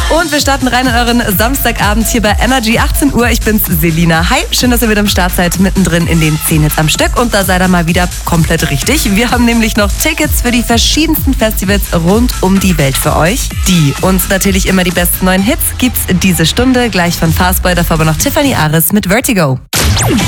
Und wir starten rein in euren Samstagabend hier bei Energy, 18 Uhr. Ich bin's, Selina. Hi, schön, dass ihr wieder am Start seid, mittendrin in den 10 Hits am Stück. Und da seid ihr mal wieder komplett richtig. Wir haben nämlich noch Tickets für die verschiedensten Festivals rund um die Welt für euch. Die und natürlich immer die besten neuen Hits gibt's diese Stunde. Gleich von Fastboy, davor aber noch Tiffany Aris mit Vertigo.